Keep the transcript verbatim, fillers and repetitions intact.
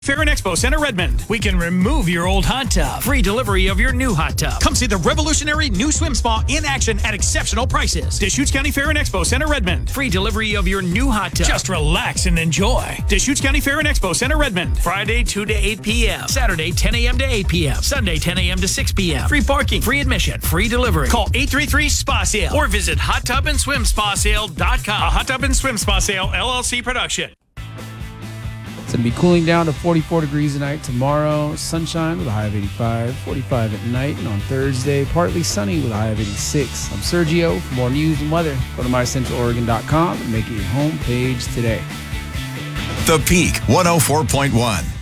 Fair and Expo Center, Redmond. We can remove your old hot tub. Free delivery of your new hot tub. Come see the revolutionary new swim spa in action at exceptional prices. Deschutes County Fair and Expo Center, Redmond. Free delivery of your new hot tub. Just relax and enjoy. Deschutes County Fair and Expo Center, Redmond. Friday, two to eight p.m. Saturday, ten a.m. to eight p.m. Sunday, ten a.m. to six p.m. Free parking, free admission, free delivery. Call eight three three SPA SALE or visit hot tub and swim spa sale dot com. A Hot Tub and Swim Spa Sale, L L C production. It's going to be cooling down to forty-four degrees tonight. Tomorrow, sunshine with a high of eighty-five, forty-five at night. And on Thursday, partly sunny with a high of eighty-six. I'm Sergio. For more news and weather, go to my central oregon dot com and make it your home page today. The Peak one oh four point one.